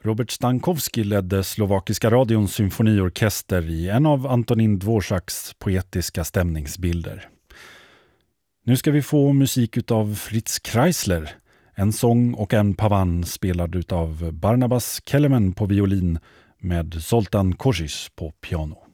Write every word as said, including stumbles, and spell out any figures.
Robert Stankowski ledde slovakiska radions symfoniorkester i en av Antonin Dvořáks poetiska stämningsbilder. Nu ska vi få musik utav Fritz Kreisler, en sång och en pavan spelad utav Barnabas Kelemen på violin med Zoltan Kocsis på piano.